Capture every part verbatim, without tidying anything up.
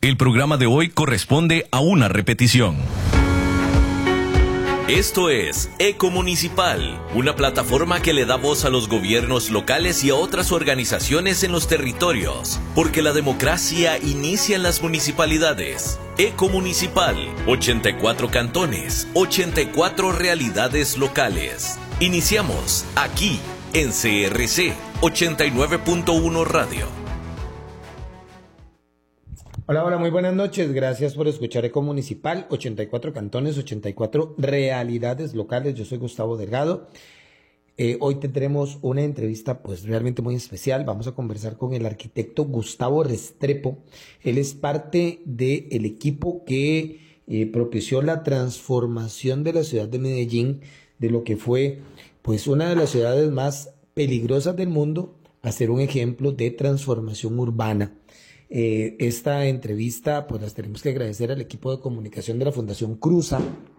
El programa de hoy corresponde a una repetición. Esto es Ecomunicipal, una plataforma que le da voz a los gobiernos locales y a otras organizaciones en los territorios, porque la democracia inicia en las municipalidades. Ecomunicipal, ochenta y cuatro cantones, ochenta y cuatro realidades locales. Iniciamos aquí en C R C ochenta y nueve punto uno Radio. Hola, hola, muy buenas noches. Gracias por escuchar Ecomunicipal, ochenta y cuatro cantones, ochenta y cuatro realidades locales. Yo soy Gustavo Delgado. Eh, hoy tendremos una entrevista pues realmente muy especial. Vamos a conversar con el arquitecto Gustavo Restrepo. Él es parte del equipo que eh, propició la transformación de la ciudad de Medellín, de lo que fue pues una de las ciudades más peligrosas del mundo, a ser un ejemplo de transformación urbana. Eh, esta entrevista pues las tenemos que agradecer al equipo de comunicación de la Fundación Cruza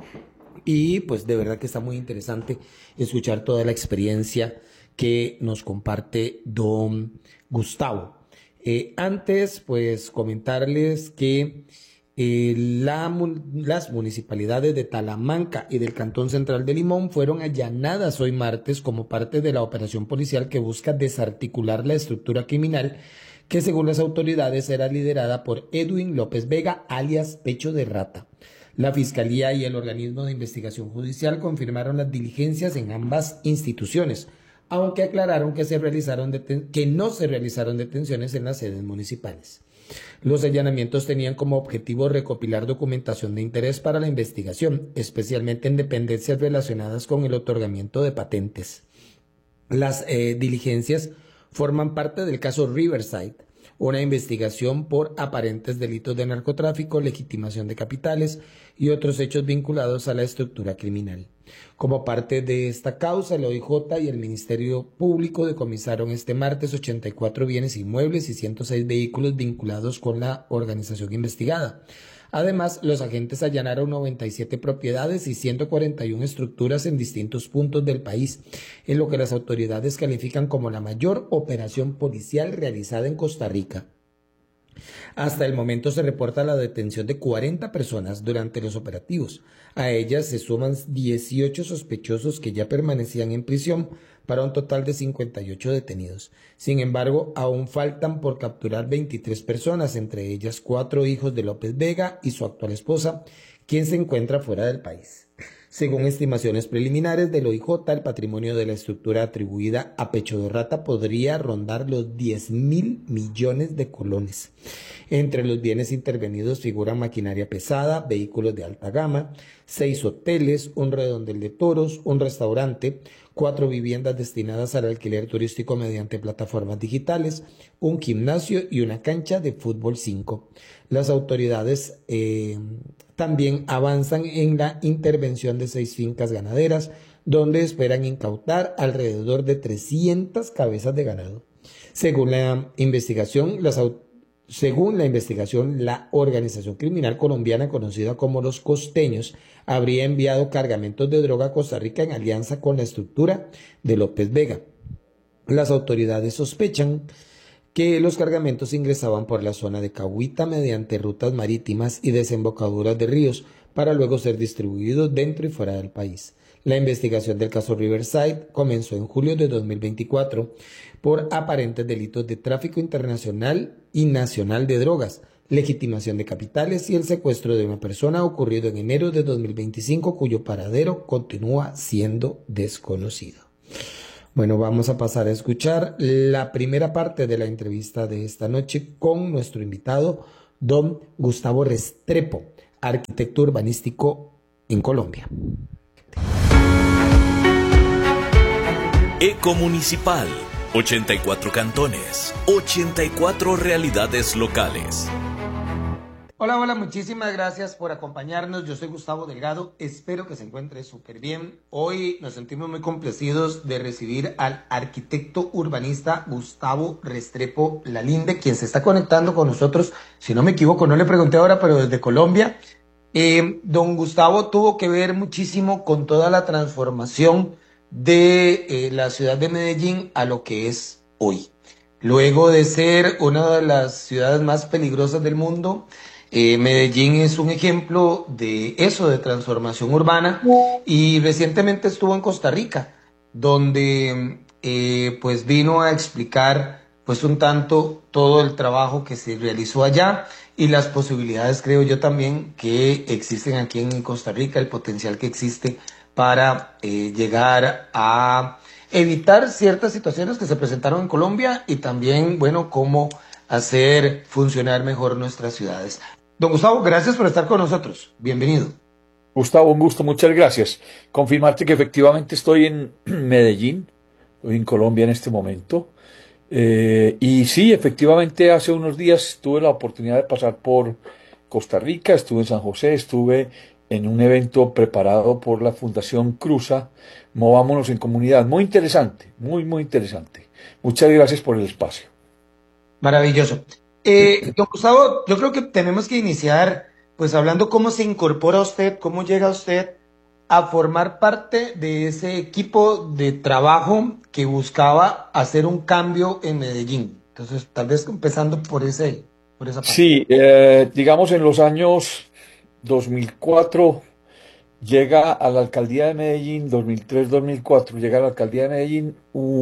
y pues de verdad que está muy interesante escuchar toda la experiencia que nos comparte don Gustavo. Eh, antes pues comentarles que eh, la, las municipalidades de Talamanca y del Cantón Central de Limón fueron allanadas hoy martes como parte de la operación policial que busca desarticular la estructura criminal que según las autoridades era liderada por Edwin López Vega, alias Pecho de Rata. La Fiscalía y el organismo de investigación judicial confirmaron las diligencias en ambas instituciones, aunque aclararon que, se realizaron deten- que no se realizaron detenciones en las sedes municipales. Los allanamientos tenían como objetivo recopilar documentación de interés para la investigación, especialmente en dependencias relacionadas con el otorgamiento de patentes. Las eh, diligencias forman parte del caso Riverside, una investigación por aparentes delitos de narcotráfico, legitimación de capitales y otros hechos vinculados a la estructura criminal. Como parte de esta causa, el O I J y el Ministerio Público decomisaron este martes ochenta y cuatro bienes inmuebles y ciento seis vehículos vinculados con la organización investigada. Además, los agentes allanaron noventa y siete propiedades y ciento cuarenta y una estructuras en distintos puntos del país, en lo que las autoridades califican como la mayor operación policial realizada en Costa Rica. Hasta el momento se reporta la detención de cuarenta personas durante los operativos. A ellas se suman dieciocho sospechosos que ya permanecían en prisión, para un total de cincuenta y ocho detenidos. Sin embargo, aún faltan por capturar veintitrés personas, entre ellas cuatro hijos de López Vega y su actual esposa, quien se encuentra fuera del país. Según estimaciones preliminares del O I J, el patrimonio de la estructura atribuida a Pecho de Rata podría rondar los diez mil millones de colones. Entre los bienes intervenidos figuran maquinaria pesada, vehículos de alta gama, seis hoteles, un redondel de toros, un restaurante, cuatro viviendas destinadas al alquiler turístico mediante plataformas digitales, un gimnasio y una cancha de fútbol cinco. Las autoridades eh, también avanzan en la intervención de seis fincas ganaderas, donde esperan incautar alrededor de trescientas cabezas de ganado. Según la investigación, las autoridades Según la investigación, la organización criminal colombiana conocida como Los Costeños habría enviado cargamentos de droga a Costa Rica en alianza con la estructura de López Vega. Las autoridades sospechan que los cargamentos ingresaban por la zona de Cahuita mediante rutas marítimas y desembocaduras de ríos para luego ser distribuidos dentro y fuera del país. La investigación del caso Riverside comenzó en julio de dos mil veinticuatro por aparentes delitos de tráfico internacional y nacional de drogas, legitimación de capitales y el secuestro de una persona ocurrido en enero de dos mil veinticinco, cuyo paradero continúa siendo desconocido. Bueno, vamos a pasar a escuchar la primera parte de la entrevista de esta noche con nuestro invitado, don Gustavo Restrepo, arquitecto urbanístico en Colombia. Ecomunicipal, ochenta y cuatro cantones, ochenta y cuatro realidades locales. Hola, hola, muchísimas gracias por acompañarnos. Yo soy Gustavo Delgado, espero que se encuentre súper bien. Hoy nos sentimos muy complacidos de recibir al arquitecto urbanista Gustavo Restrepo Lalinde, quien se está conectando con nosotros, si no me equivoco, no le pregunté ahora, pero desde Colombia. Eh, don Gustavo tuvo que ver muchísimo con toda la transformación de eh, la ciudad de Medellín a lo que es hoy. Luego de ser una de las ciudades más peligrosas del mundo, Eh, Medellín es un ejemplo de eso, de transformación urbana, y recientemente estuvo en Costa Rica, donde eh, pues vino a explicar pues un tanto todo el trabajo que se realizó allá y las posibilidades, creo yo también, que existen aquí en Costa Rica, el potencial que existe para eh, llegar a evitar ciertas situaciones que se presentaron en Colombia y también, bueno, cómo hacer funcionar mejor nuestras ciudades. Don Gustavo, gracias por estar con nosotros. Bienvenido. Gustavo, un gusto, muchas gracias. Confirmarte que efectivamente estoy en Medellín, estoy en Colombia en este momento. Eh, y sí, efectivamente hace unos días tuve la oportunidad de pasar por Costa Rica, estuve en San José, estuve en un evento preparado por la Fundación Cruza, Movámonos en Comunidad. Muy interesante, muy, muy interesante. Muchas gracias por el espacio. Maravilloso. Eh, don Gustavo, yo creo que tenemos que iniciar pues hablando cómo se incorpora usted, cómo llega usted a formar parte de ese equipo de trabajo que buscaba hacer un cambio en Medellín. Entonces, tal vez empezando por ese, por esa parte. Sí, eh, digamos en los años dos mil cuatro llega a la alcaldía de Medellín, dos mil tres-dos mil cuatro, llega a la alcaldía de Medellín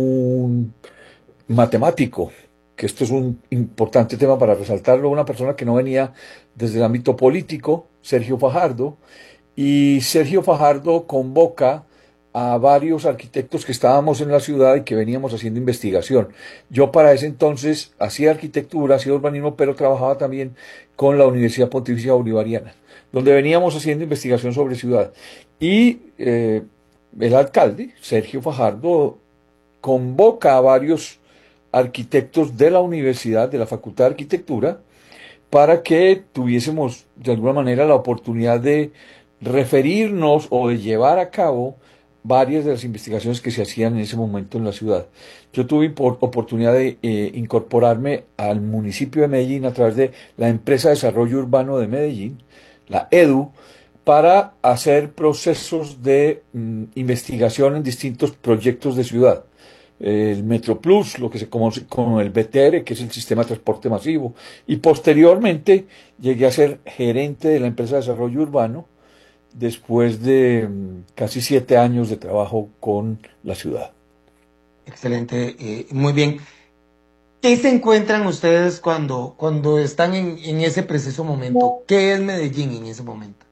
un matemático, que esto es un importante tema para resaltarlo, una persona que no venía desde el ámbito político, Sergio Fajardo, y Sergio Fajardo convoca a varios arquitectos que estábamos en la ciudad y que veníamos haciendo investigación. Yo para ese entonces hacía arquitectura, hacía urbanismo, pero trabajaba también con la Universidad Pontificia Bolivariana, donde veníamos haciendo investigación sobre ciudad. Y eh, el alcalde, Sergio Fajardo, convoca a varios arquitectos de la universidad, de la Facultad de Arquitectura, para que tuviésemos de alguna manera la oportunidad de referirnos o de llevar a cabo varias de las investigaciones que se hacían en ese momento en la ciudad. Yo tuve por, oportunidad de eh, incorporarme al municipio de Medellín a través de la Empresa de Desarrollo Urbano de Medellín, la EDU, para hacer procesos de mm, investigación en distintos proyectos de ciudad. El MetroPlus, lo que se conoce como el B T R, que es el sistema de transporte masivo, y posteriormente llegué a ser gerente de la empresa de desarrollo urbano después de mm, casi siete años de trabajo con la ciudad. Excelente, eh, muy bien. ¿Qué se encuentran ustedes cuando, cuando están en, en ese preciso momento? ¿Qué es Medellín en ese momento?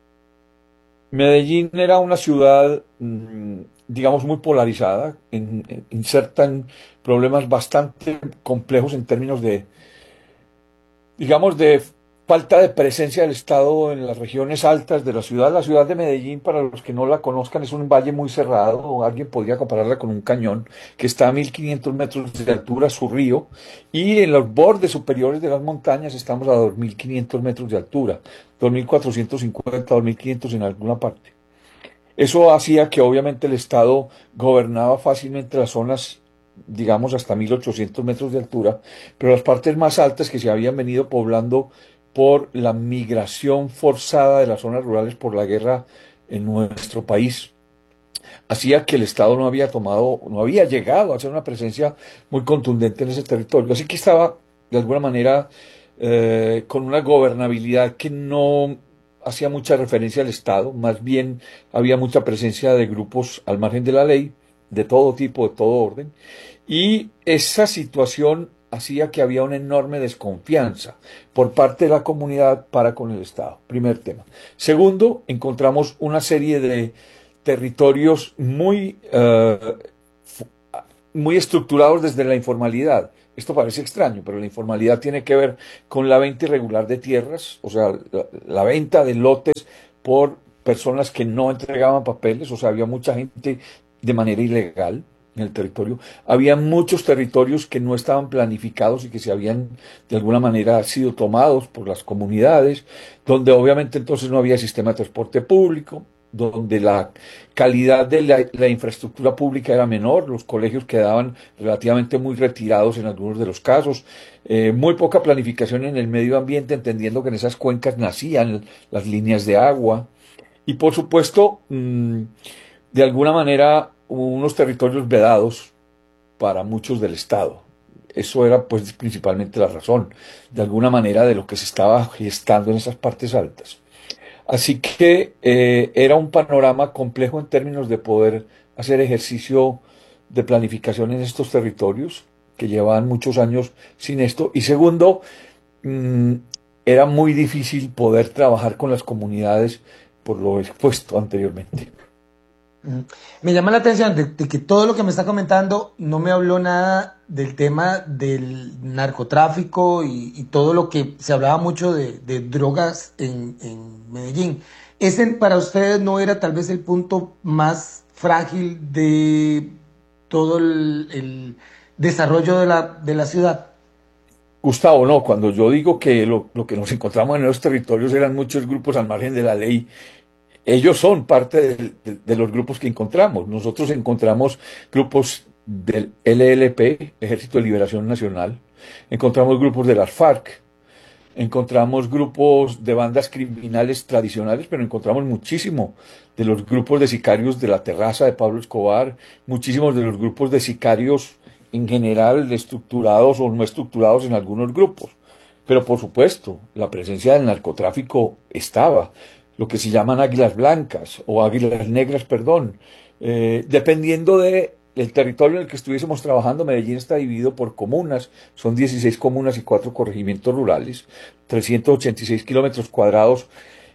Medellín era una ciudad, mm, digamos, muy polarizada, en- en- inserta en problemas bastante complejos en términos de, digamos, de falta de presencia del Estado en las regiones altas de la ciudad. La ciudad de Medellín, para los que no la conozcan, es un valle muy cerrado, o alguien podría compararla con un cañón, que está a mil quinientos metros de altura, su río, y en los bordes superiores de las montañas estamos a dos mil quinientos metros de altura, dos mil cuatrocientos cincuenta, dos mil quinientos en alguna parte. Eso hacía que obviamente el Estado gobernaba fácilmente las zonas, digamos, hasta mil ochocientos metros de altura, pero las partes más altas que se habían venido poblando por la migración forzada de las zonas rurales por la guerra en nuestro país, hacía que el Estado no había tomado, no había llegado a hacer una presencia muy contundente en ese territorio. Así que estaba, de alguna manera, eh, con una gobernabilidad que no hacía mucha referencia al Estado, más bien había mucha presencia de grupos al margen de la ley, de todo tipo, de todo orden, y esa situación hacía que había una enorme desconfianza por parte de la comunidad para con el Estado. Primer tema. Segundo, encontramos una serie de territorios muy, eh, muy estructurados desde la informalidad. Esto parece extraño, pero la informalidad tiene que ver con la venta irregular de tierras, o sea, la, la venta de lotes por personas que no entregaban papeles, o sea, había mucha gente de manera ilegal en el territorio. Había muchos territorios que no estaban planificados y que se habían de alguna manera sido tomados por las comunidades, donde obviamente entonces no había sistema de transporte público, donde la calidad de la, la infraestructura pública era menor, los colegios quedaban relativamente muy retirados en algunos de los casos, eh, muy poca planificación en el medio ambiente, entendiendo que en esas cuencas nacían las líneas de agua, y por supuesto, mmm, de alguna manera, unos territorios vedados para muchos del Estado. eso era pues principalmente la razón, de alguna manera, de lo que se estaba gestando en esas partes altas. Así que eh, era un panorama complejo en términos de poder hacer ejercicio de planificación en estos territorios, que llevaban muchos años sin esto. Y segundo, mm, era muy difícil poder trabajar con las comunidades por lo expuesto anteriormente. Ujú. Me llama la atención de, de que todo lo que me está comentando no me habló nada del tema del narcotráfico y, y todo lo que se hablaba mucho de, de drogas en, en Medellín. ¿Ese para ustedes no era tal vez el punto más frágil de todo el, el desarrollo de la, de la ciudad? Gustavo, no, cuando yo digo que lo, lo que nos encontramos en esos territorios eran muchos grupos al margen de la ley, ellos son parte de, de- de los grupos que encontramos. Nosotros encontramos grupos del L L P, Ejército de Liberación Nacional, encontramos grupos de las FARC, encontramos grupos de bandas criminales tradicionales, pero encontramos muchísimo de los grupos de sicarios de la terraza de Pablo Escobar, muchísimos de los grupos de sicarios en general, estructurados o no estructurados en algunos grupos. Pero por supuesto, la presencia del narcotráfico estaba, lo que se llaman águilas blancas o águilas negras, perdón. Eh, dependiendo de el territorio en el que estuviésemos trabajando, Medellín está dividido por comunas, son dieciséis comunas y cuatro corregimientos rurales, trescientos ochenta y seis kilómetros cuadrados,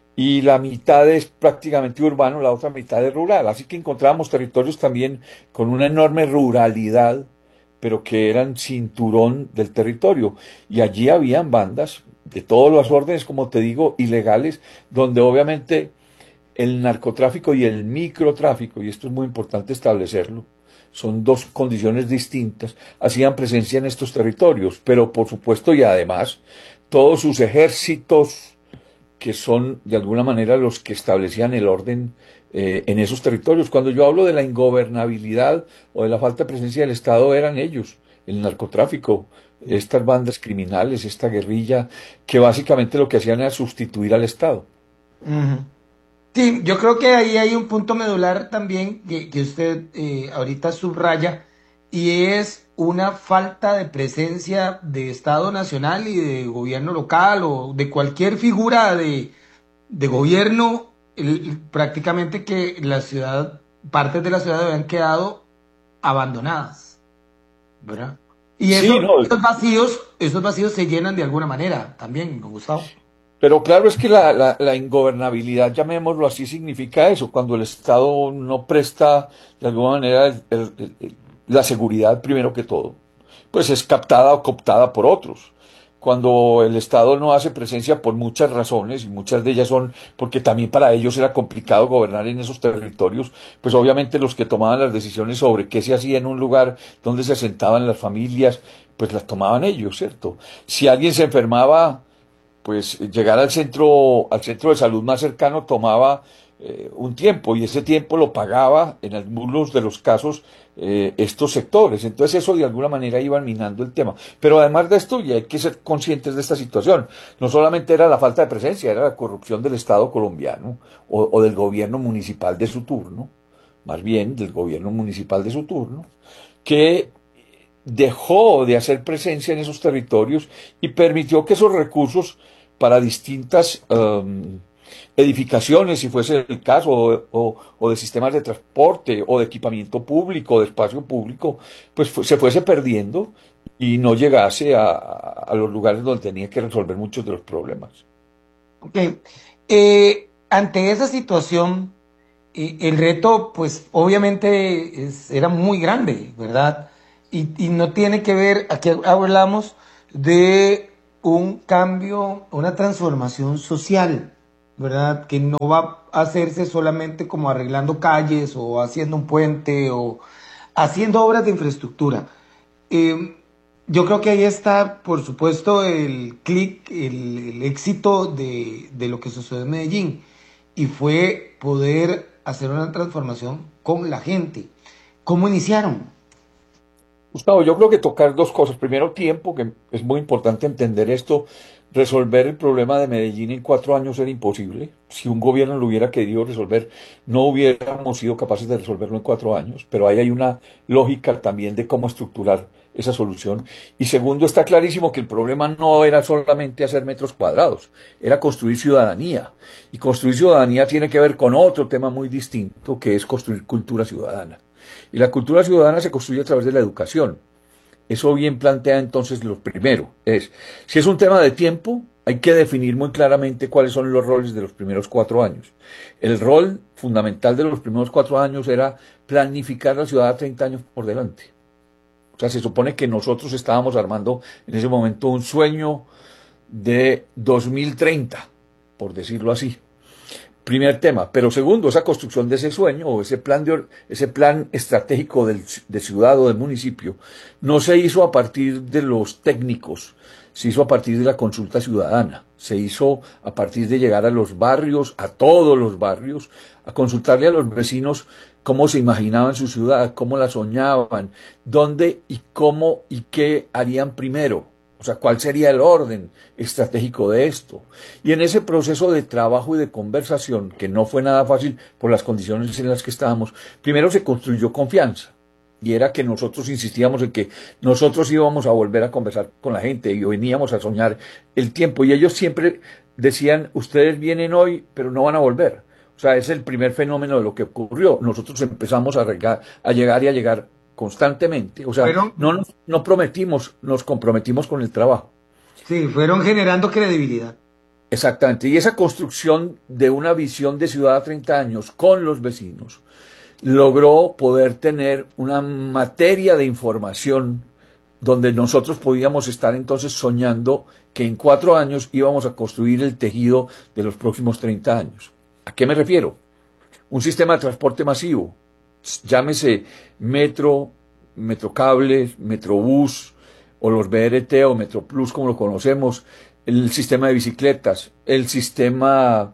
y la mitad es prácticamente urbano, la otra mitad es rural. Así que encontrábamos territorios también con una enorme ruralidad, pero que eran cinturón del territorio. Y allí habían bandas de todos los órdenes, como te digo, ilegales, donde obviamente el narcotráfico y el microtráfico, y esto es muy importante establecerlo, son dos condiciones distintas, hacían presencia en estos territorios, pero por supuesto y además todos sus ejércitos, que son de alguna manera los que establecían el orden eh, en esos territorios. Cuando yo hablo de la ingobernabilidad o de la falta de presencia del Estado, eran ellos, el narcotráfico, estas bandas criminales, esta guerrilla, que básicamente lo que hacían era sustituir al Estado. Ujú. Sí, yo creo que ahí hay un punto medular también que, que usted eh, ahorita subraya y es una falta de presencia de Estado nacional y de gobierno local o de cualquier figura de, de gobierno, el- prácticamente que la ciudad, partes de la ciudad habían quedado abandonadas, ¿verdad? Y Sí, eso, no, esos vacíos, esos vacíos se llenan de alguna manera también, don Gustavo. pero claro es que la, la, la ingobernabilidad, llamémoslo así, significa eso, cuando el Estado no presta de alguna manera el- el- el- el- la seguridad primero que todo, pues es captada o cooptada por otros. Cuando el Estado no hace presencia por muchas razones, y muchas de ellas son porque también para ellos era complicado gobernar en esos territorios, pues obviamente los que tomaban las decisiones sobre qué se hacía en un lugar donde se asentaban las familias, pues las tomaban ellos, ¿cierto? Si alguien se enfermaba, pues llegar al centro, al centro de salud más cercano tomaba eh, un tiempo y ese tiempo lo pagaba en algunos de los casos eh, estos sectores. Entonces eso de alguna manera iba minando el tema. Pero además de esto, y hay que ser conscientes de esta situación, no solamente era la falta de presencia, era la corrupción del Estado colombiano o, o del gobierno municipal de su turno, más bien del gobierno municipal de su turno, que dejó de hacer presencia en esos territorios y permitió que esos recursos para distintas um, edificaciones, si fuese el caso, o, o, o, de sistemas de transporte, o de equipamiento público, de espacio público, pues fu se fuese perdiendo y no llegase a, a, los lugares donde tenía que resolver muchos de los problemas. Ok. Eh, ante esa situación, eh, el reto, pues obviamente es- era muy grande, ¿verdad? Y, y no tiene que ver, aquí hablamos de un cambio, una transformación social, ¿verdad? Que no va a hacerse solamente como arreglando calles o haciendo un puente o haciendo obras de infraestructura. Eh, yo creo que ahí está, por supuesto, el clic, el, el éxito de, de lo que sucedió en Medellín. Y fue poder hacer una transformación con la gente. ¿Cómo iniciaron? Gustavo, yo creo que tocar dos cosas. Primero, tiempo, que es muy importante entender esto. Resolver el problema de Medellín en cuatro años era imposible. Si un gobierno lo hubiera querido resolver, no hubiéramos sido capaces de resolverlo en cuatro años. Pero ahí hay una lógica también de cómo estructurar esa solución. Y segundo, está clarísimo que el problema no era solamente hacer metros cuadrados, era construir ciudadanía. Y construir ciudadanía tiene que ver con otro tema muy distinto, que es construir cultura ciudadana. Y la cultura ciudadana se construye a través de la educación. Eso bien plantea entonces lo primero, es, si es un tema de tiempo, hay que definir muy claramente cuáles son los roles de los primeros cuatro años. El rol fundamental de los primeros cuatro años era planificar la ciudad a treinta años por delante. O sea, se supone que nosotros estábamos armando en ese momento un sueño de dos mil treinta, por decirlo así. Primer tema. Pero segundo, esa construcción de ese sueño o ese plan, de, ese plan estratégico del, de ciudad o del municipio no se hizo a partir de los técnicos, se hizo a partir de la consulta ciudadana, se hizo a partir de llegar a los barrios, a todos los barrios, a consultarle a los vecinos cómo se imaginaban su ciudad, cómo la soñaban, dónde y cómo y qué harían primero. O sea, ¿cuál sería el orden estratégico de esto? Y en ese proceso de trabajo y de conversación, que no fue nada fácil por las condiciones en las que estábamos, primero se construyó confianza. Y era que nosotros insistíamos en que nosotros íbamos a volver a conversar con la gente y veníamos a soñar el tiempo. Y ellos siempre decían, ustedes vienen hoy, pero no van a volver. O sea, es el primer fenómeno de lo que ocurrió. Nosotros empezamos a, regar, a llegar y a llegar constantemente, o sea, Fueron, no nos no prometimos, nos comprometimos con el trabajo. sí, fueron generando credibilidad. Exactamente, y esa construcción de una visión de ciudad a treinta años con los vecinos logró poder tener una materia de información donde nosotros podíamos estar entonces soñando que en cuatro años íbamos a construir el tejido de los próximos treinta años. ¿A qué me refiero? Un sistema de transporte masivo, llámese metro, metrocable, metrobús, o los B R T o Metroplus como lo conocemos, el sistema de bicicletas, el sistema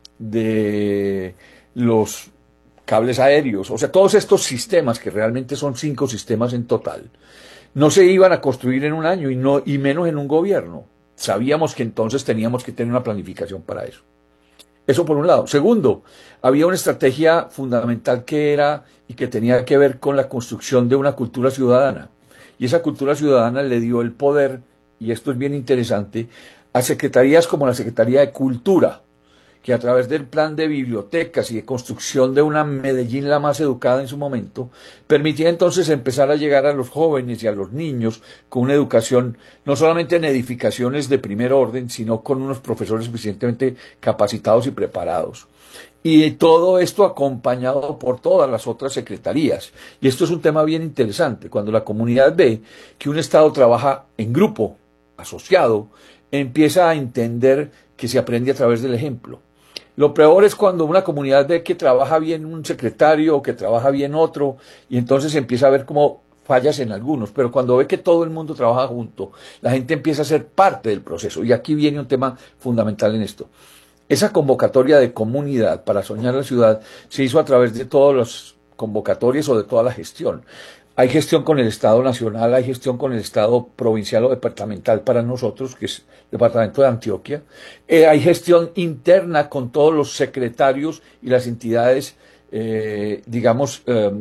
de los cables aéreos, o sea, todos estos sistemas, que realmente son cinco sistemas en total, no se iban a construir en un año y, no, y menos en un gobierno. Sabíamos que entonces teníamos que tener una planificación para eso. Eso por un lado. Segundo, había una estrategia fundamental que era y que tenía que ver con la construcción de una cultura ciudadana. Y esa cultura ciudadana le dio el poder, y esto es bien interesante, a secretarías como la Secretaría de Cultura, que a través del plan de bibliotecas y de construcción de una Medellín la más educada en su momento, permitía entonces empezar a llegar a los jóvenes y a los niños con una educación no solamente en edificaciones de primer orden, sino con unos profesores suficientemente capacitados y preparados. Y todo esto acompañado por todas las otras secretarías. Y esto es un tema bien interesante. Cuando la comunidad ve que un Estado trabaja en grupo, asociado, empieza a entender que se aprende a través del ejemplo. Lo peor es cuando una comunidad ve que trabaja bien un secretario o que trabaja bien otro, y entonces empieza a ver como fallas en algunos, pero cuando ve que todo el mundo trabaja junto, la gente empieza a ser parte del proceso. Y aquí viene un tema fundamental en esto. Esa convocatoria de comunidad para soñar la ciudad se hizo a través de todas las convocatorias o de toda la gestión. Hay gestión con el Estado Nacional, hay gestión con el Estado provincial o departamental para nosotros, que es el Departamento de Antioquia. Eh, hay gestión interna con todos los secretarios y las entidades, eh, digamos, eh,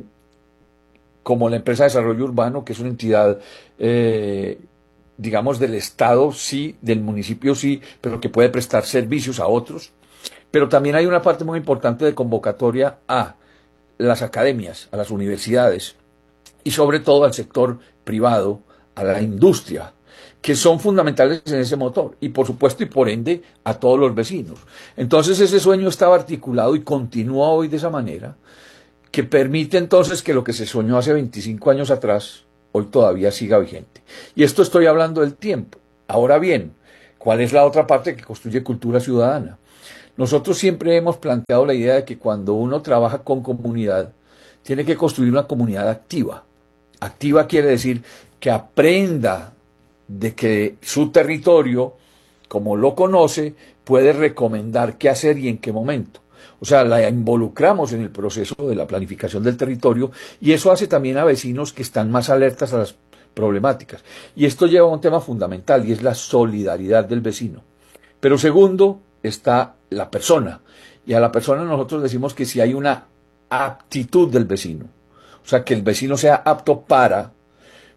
como la Empresa de Desarrollo Urbano, que es una entidad, eh, digamos, del Estado, sí, del municipio, sí, pero que puede prestar servicios a otros. Pero también hay una parte muy importante de convocatoria a las academias, a las universidades, y sobre todo al sector privado, a la industria, que son fundamentales en ese motor, y por supuesto y por ende a todos los vecinos. Entonces ese sueño estaba articulado y continúa hoy de esa manera, que permite entonces que lo que se soñó hace veinticinco años atrás, hoy todavía siga vigente. Y esto estoy hablando del tiempo. Ahora bien, ¿cuál es la otra parte que construye cultura ciudadana? Nosotros siempre hemos planteado la idea de que cuando uno trabaja con comunidad, tiene que construir una comunidad activa. Activa quiere decir que aprenda de que su territorio, como lo conoce, puede recomendar qué hacer y en qué momento. O sea, la involucramos en el proceso de la planificación del territorio y eso hace también a vecinos que están más alertas a las problemáticas. Y esto lleva a un tema fundamental y es la solidaridad del vecino. Pero segundo está la persona. Y a la persona nosotros decimos que si hay una aptitud del vecino, o sea, que el vecino sea apto para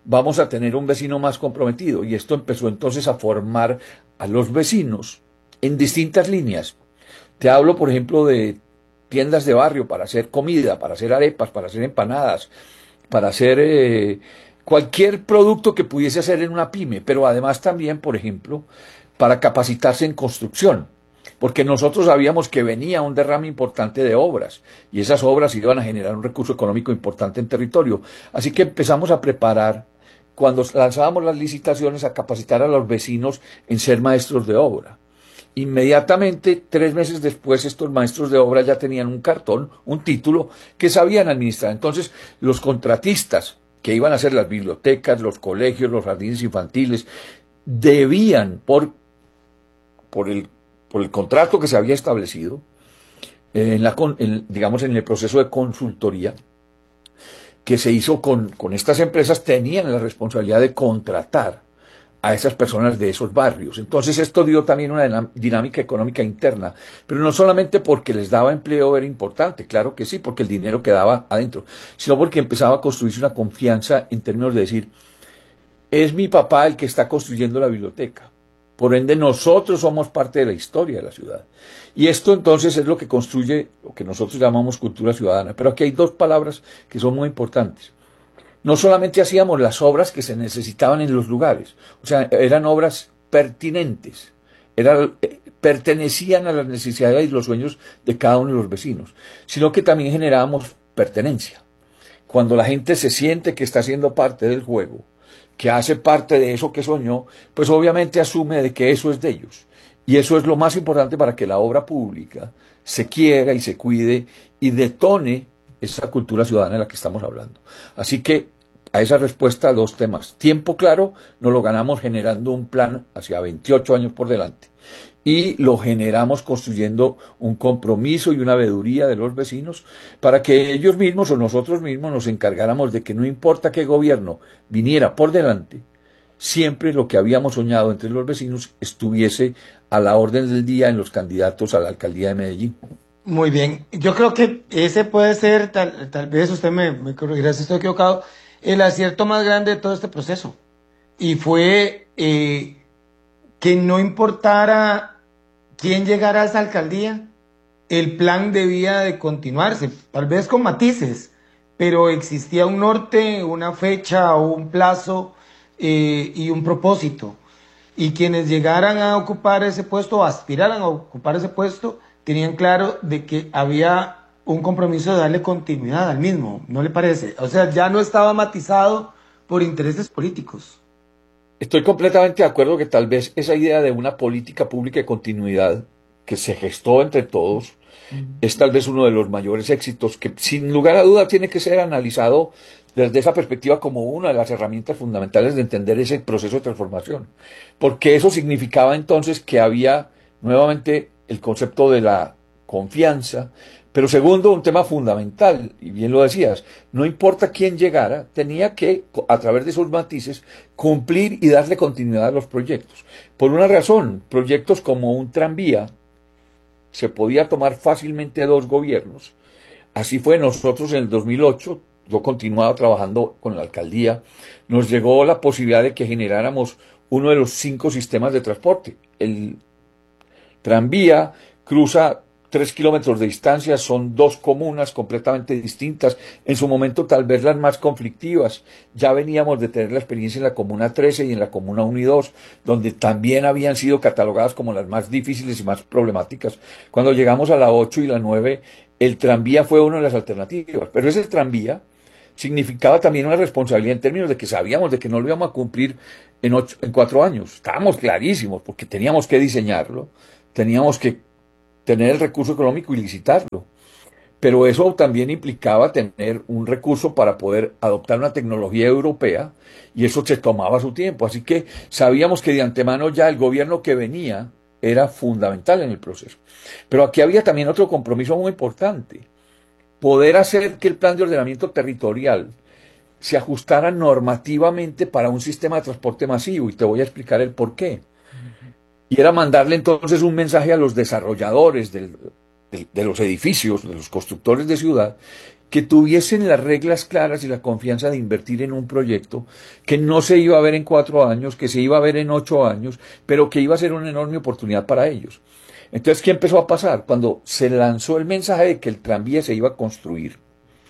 vamos a tener un vecino más comprometido. Y esto empezó entonces a formar a los vecinos en distintas líneas. Te hablo, por ejemplo, de tiendas de barrio para hacer comida, para hacer arepas, para hacer empanadas, para hacer eh, cualquier producto que pudiese hacer en una pyme, pero además también, por ejemplo, para capacitarse en construcción, porque nosotros sabíamos que venía un derrame importante de obras, y esas obras iban a generar un recurso económico importante en territorio. Así que empezamos a preparar, cuando lanzábamos las licitaciones, a capacitar a los vecinos en ser maestros de obra. Inmediatamente, tres meses después, estos maestros de obra ya tenían un cartón, un título, que sabían administrar. Entonces, los contratistas que iban a hacer las bibliotecas, los colegios, los jardines infantiles, debían, por, por, el, por el contrato que se había establecido, eh, en la, en, digamos en el proceso de consultoría que se hizo con, con estas empresas, tenían la responsabilidad de contratar a esas personas de esos barrios. Entonces esto dio también una dinámica económica interna, pero no solamente porque les daba empleo era importante, claro que sí, porque el dinero quedaba adentro, sino porque empezaba a construirse una confianza en términos de decir, es mi papá el que está construyendo la biblioteca, por ende nosotros somos parte de la historia de la ciudad. Y esto entonces es lo que construye lo que nosotros llamamos cultura ciudadana. Pero aquí hay dos palabras que son muy importantes. No solamente hacíamos las obras que se necesitaban en los lugares, o sea, eran obras pertinentes, era, eh, pertenecían a las necesidades y los sueños de cada uno de los vecinos, sino que también generábamos pertenencia. Cuando la gente se siente que está siendo parte del juego, que hace parte de eso que soñó, pues obviamente asume de que eso es de ellos. Y eso es lo más importante para que la obra pública se quiera y se cuide y detone esa cultura ciudadana de la que estamos hablando. Así que a esa respuesta, dos temas. Tiempo, claro, nos lo ganamos generando un plan hacia veintiocho años por delante. Y lo generamos construyendo un compromiso y una veeduría de los vecinos para que ellos mismos o nosotros mismos nos encargáramos de que no importa qué gobierno viniera por delante, siempre lo que habíamos soñado entre los vecinos estuviese a la orden del día en los candidatos a la alcaldía de Medellín. Muy bien, yo creo que ese puede ser, tal, tal vez usted me, me corregirá si estoy equivocado, el acierto más grande de todo este proceso. Y fue eh, que no importara quién llegara a esa alcaldía, el plan debía de continuarse, tal vez con matices, pero existía un norte, una fecha o un plazo eh, y un propósito. Y quienes llegaran a ocupar ese puesto o aspiraran a ocupar ese puesto, tenían claro de que había un compromiso de darle continuidad al mismo, ¿no le parece? O sea, ya no estaba matizado por intereses políticos. Estoy completamente de acuerdo que tal vez esa idea de una política pública de continuidad que se gestó entre todos uh-huh. es tal vez uno de los mayores éxitos que sin lugar a duda tiene que ser analizado desde esa perspectiva como una de las herramientas fundamentales de entender ese proceso de transformación. Porque eso significaba entonces que había nuevamente el concepto de la confianza, pero segundo, un tema fundamental, y bien lo decías, no importa quién llegara, tenía que, a través de esos matices, cumplir y darle continuidad a los proyectos. Por una razón, proyectos como un tranvía se podía tomar fácilmente dos gobiernos. Así fue nosotros en el dos mil ocho, yo continuaba trabajando con la alcaldía, nos llegó la posibilidad de que generáramos uno de los cinco sistemas de transporte. El tranvía cruza tres kilómetros de distancia, son dos comunas completamente distintas, en su momento tal vez las más conflictivas. Ya veníamos de tener la experiencia en la comuna trece y en la comuna uno y dos, donde también habían sido catalogadas como las más difíciles y más problemáticas. Cuando llegamos a la ocho y la nueve, el tranvía fue una de las alternativas, pero ese tranvía significaba también una responsabilidad en términos de que sabíamos de que no lo íbamos a cumplir en, ocho, en cuatro años. Estábamos clarísimos, porque teníamos que diseñarlo, teníamos que tener el recurso económico y licitarlo. Pero eso también implicaba tener un recurso para poder adoptar una tecnología europea, y eso se tomaba su tiempo. Así que sabíamos que de antemano ya el gobierno que venía era fundamental en el proceso. Pero aquí había también otro compromiso muy importante: poder hacer que el plan de ordenamiento territorial se ajustara normativamente para un sistema de transporte masivo, y te voy a explicar el por qué. Y era mandarle entonces un mensaje a los desarrolladores del, de, de los edificios, de los constructores de ciudad, que tuviesen las reglas claras y la confianza de invertir en un proyecto que no se iba a ver en cuatro años, que se iba a ver en ocho años, pero que iba a ser una enorme oportunidad para ellos. Entonces, ¿qué empezó a pasar? Cuando se lanzó el mensaje de que el tranvía se iba a construir,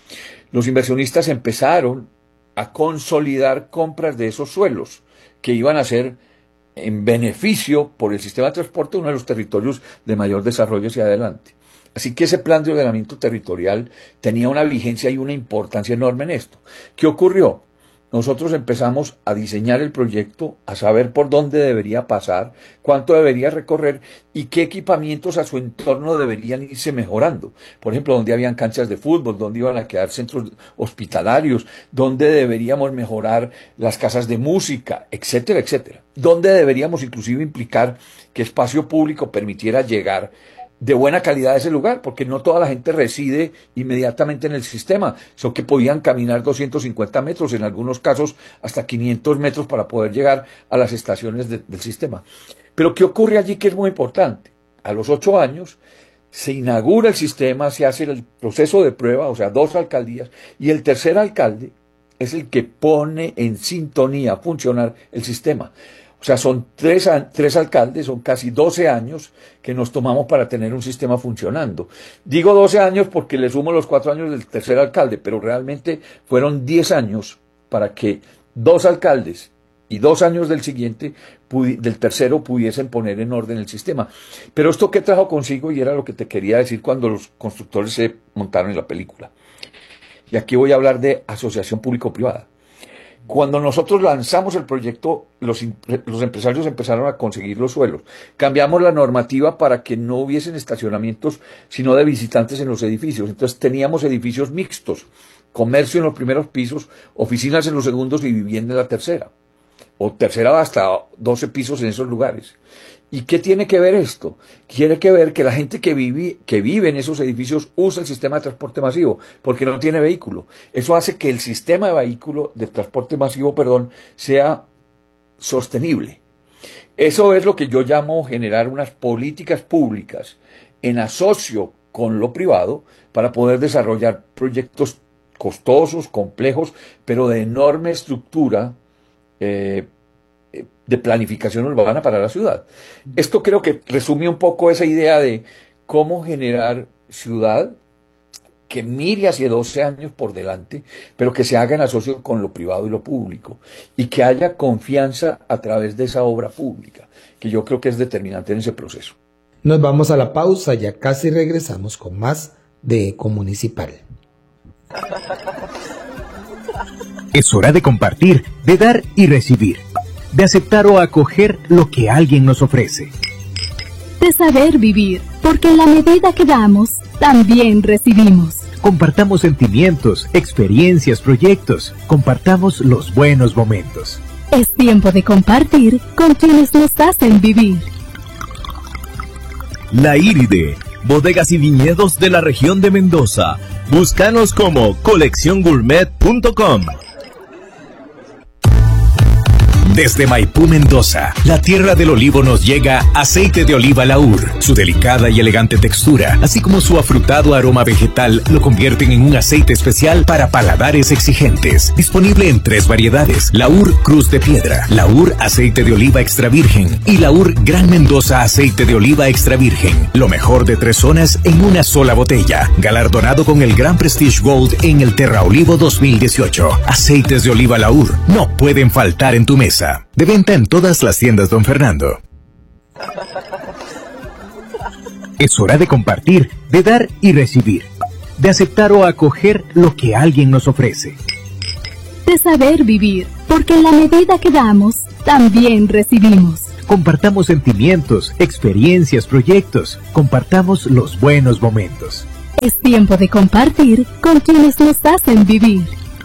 los inversionistas empezaron a consolidar compras de esos suelos que iban a ser en beneficio por el sistema de transporte uno de los territorios de mayor desarrollo hacia adelante. Así que ese plan de ordenamiento territorial tenía una vigencia y una importancia enorme en esto. ¿Qué ocurrió? Nosotros empezamos a diseñar el proyecto, a saber por dónde debería pasar, cuánto debería recorrer y qué equipamientos a su entorno deberían irse mejorando. Por ejemplo, dónde habían canchas de fútbol, dónde iban a quedar centros hospitalarios, dónde deberíamos mejorar las casas de música, etcétera, etcétera. Dónde deberíamos inclusive implicar que espacio público permitiera llegar de buena calidad a ese lugar, porque no toda la gente reside inmediatamente en el sistema, sino que podían caminar doscientos cincuenta metros, en algunos casos hasta quinientos metros para poder llegar a las estaciones de, del sistema. Pero ¿qué ocurre allí que es muy importante? A los ocho años se inaugura el sistema, se hace el proceso de prueba, o sea, dos alcaldías, y el tercer alcalde es el que pone en sintonía a funcionar el sistema. O sea, son tres, tres alcaldes, son casi doce años que nos tomamos para tener un sistema funcionando. Digo doce años porque le sumo los cuatro años del tercer alcalde, pero realmente fueron diez años para que dos alcaldes y dos años del siguiente, del tercero, pudiesen poner en orden el sistema. Pero esto ¿qué trajo consigo? Y era lo que te quería decir cuando los constructores se montaron en la película. Y aquí voy a hablar de asociación público-privada. Cuando nosotros lanzamos el proyecto, los, los empresarios empezaron a conseguir los suelos. Cambiamos la normativa para que no hubiesen estacionamientos, sino de visitantes en los edificios. Entonces teníamos edificios mixtos, comercio en los primeros pisos, oficinas en los segundos y vivienda en la tercera. O tercera hasta doce pisos en esos lugares. ¿Y qué tiene que ver esto? Tiene que ver que la gente que vive, que vive en esos edificios usa el sistema de transporte masivo, porque no tiene vehículo. Eso hace que el sistema de vehículo, de transporte masivo, perdón, sea sostenible. Eso es lo que yo llamo generar unas políticas públicas en asocio con lo privado para poder desarrollar proyectos costosos, complejos, pero de enorme estructura, eh, de planificación urbana para la ciudad. Esto creo que resume un poco esa idea de cómo generar ciudad que mire hacia doce años por delante, pero que se haga en asocio con lo privado y lo público, y que haya confianza a través de esa obra pública, que yo creo que es determinante en ese proceso. Nos vamos a la pausa, ya casi regresamos con más de Ecomunicipal. Es hora de compartir, de dar y recibir, de aceptar o acoger lo que alguien nos ofrece. De saber vivir, porque en la medida que damos, también recibimos. Compartamos sentimientos, experiencias, proyectos. Compartamos los buenos momentos. Es tiempo de compartir con quienes nos hacen vivir. La Iride, bodegas y viñedos de la región de Mendoza. Búscanos como colección gourmet punto com. Desde Maipú, Mendoza, la tierra del olivo, nos llega aceite de oliva Laur. Su delicada y elegante textura, así como su afrutado aroma vegetal, lo convierten en un aceite especial para paladares exigentes. Disponible en tres variedades: Laur Cruz de Piedra, Laur Aceite de Oliva Extra Virgen y Laur Gran Mendoza Aceite de Oliva Extra Virgen. Lo mejor de tres zonas en una sola botella. Galardonado con el Gran Prestige Gold en el Terra Olivo dos mil dieciocho. Aceites de oliva Laur no pueden faltar en tu mesa. De venta en todas las tiendas Don Fernando. Es hora de compartir, de dar y recibir, de aceptar o acoger lo que alguien nos ofrece. De saber vivir, porque en la medida que damos, también recibimos. Compartamos sentimientos, experiencias, proyectos. Compartamos los buenos momentos. Es tiempo de compartir con quienes nos hacen vivir.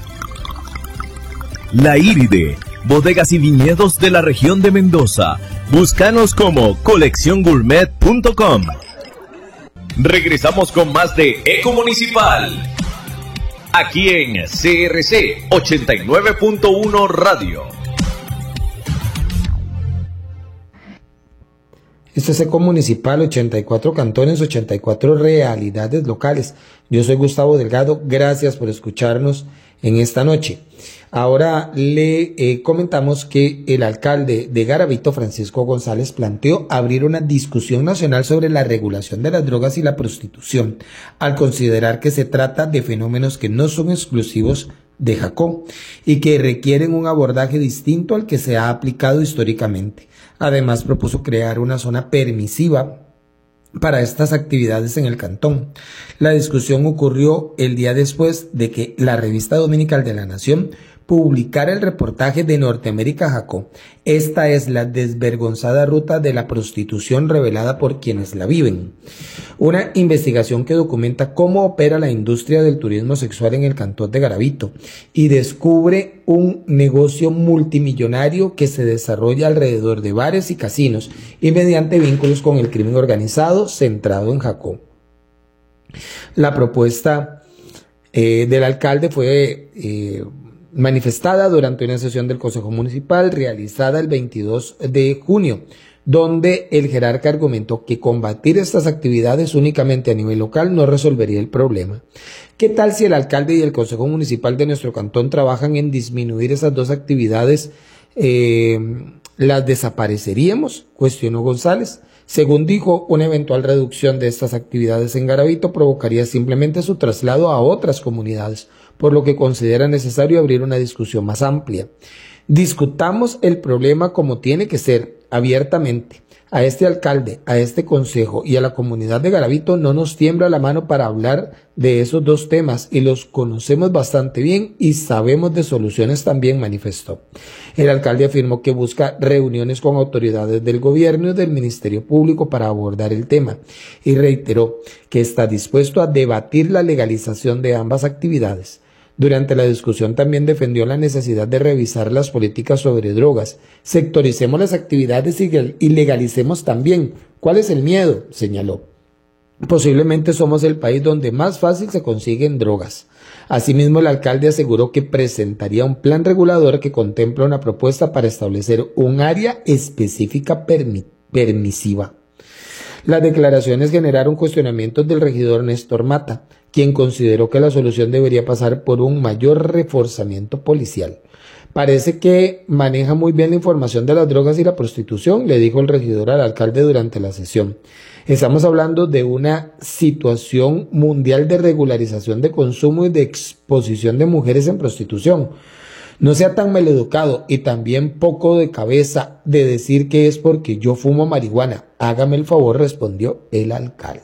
La Iride, bodegas y viñedos de la región de Mendoza. Búscanos como colección gourmet punto com. Regresamos con más de Ecomunicipal, aquí en C R C ochenta y nueve punto uno Radio. Esto es Eco Municipal, ochenta y cuatro cantones, ochenta y cuatro realidades locales. Yo soy Gustavo Delgado, gracias por escucharnos en esta noche. Ahora le eh, comentamos que el alcalde de Garavito, Francisco González, planteó abrir una discusión nacional sobre la regulación de las drogas y la prostitución, al considerar que se trata de fenómenos que no son exclusivos de Jacó y que requieren un abordaje distinto al que se ha aplicado históricamente. Además, propuso crear una zona permisiva para estas actividades en el cantón. La discusión ocurrió el día después de que la revista dominical de La Nación publicara el reportaje de Norteamérica Jacó. Esta es la desvergonzada ruta de la prostitución revelada por quienes la viven. Una investigación que documenta cómo opera la industria del turismo sexual en el cantón de Garavito y descubre un negocio multimillonario que se desarrolla alrededor de bares y casinos y mediante vínculos con el crimen organizado centrado en Jacó. La propuesta eh, del alcalde fue eh, manifestada durante una sesión del Consejo Municipal realizada el veintidós de junio, donde el jerarca argumentó que combatir estas actividades únicamente a nivel local no resolvería el problema. ¿Qué tal si el alcalde y el Consejo Municipal de nuestro cantón trabajan en disminuir esas dos actividades? Eh, ¿Las desapareceríamos?, cuestionó González. Según dijo, una eventual reducción de estas actividades en Garavito provocaría simplemente su traslado a otras comunidades, por lo que considera necesario abrir una discusión más amplia. Discutamos el problema como tiene que ser, abiertamente. A este alcalde, a este consejo y a la comunidad de Garavito no nos tiembla la mano para hablar de esos dos temas y los conocemos bastante bien y sabemos de soluciones también, manifestó. El alcalde afirmó que busca reuniones con autoridades del gobierno y del Ministerio Público para abordar el tema y reiteró que está dispuesto a debatir la legalización de ambas actividades. Durante la discusión también defendió la necesidad de revisar las políticas sobre drogas. Sectoricemos las actividades y legalicemos también. ¿Cuál es el miedo?, señaló. Posiblemente somos el país donde más fácil se consiguen drogas. Asimismo, el alcalde aseguró que presentaría un plan regulador que contempla una propuesta para establecer un área específica permi- permisiva. Las declaraciones generaron cuestionamientos del regidor Néstor Mata, quien consideró que la solución debería pasar por un mayor reforzamiento policial. Parece que maneja muy bien la información de las drogas y la prostitución, le dijo el regidor al alcalde durante la sesión. Estamos hablando de una situación mundial de regularización de consumo y de exposición de mujeres en prostitución. No sea tan maleducado y también poco de cabeza de decir que es porque yo fumo marihuana. Hágame el favor, respondió el alcalde.